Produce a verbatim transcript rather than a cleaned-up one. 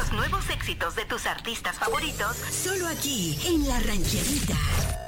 Los nuevos éxitos de tus artistas favoritos, solo aquí, en La Rancherita.